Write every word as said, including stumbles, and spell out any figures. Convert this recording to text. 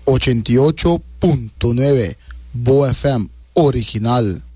ochenta y ocho punto nueve Bo F M original.